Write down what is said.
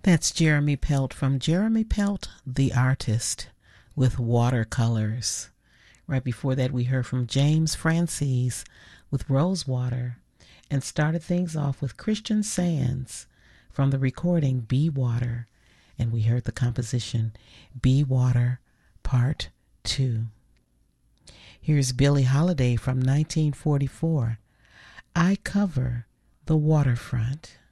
That's Jeremy Pelt from Jeremy Pelt, the artist, with Watercolors. Right before that, we heard from James Francis with Rosewater, and started things off with Christian Sands from the recording Be Water, and we heard the composition Be Water Part 2. Here's Billie Holiday from 1944, I Cover the Waterfront.